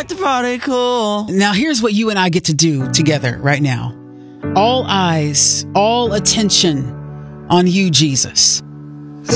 like to party cool. Now, here's what you and I get to do together right now. All eyes, all attention on you, Jesus.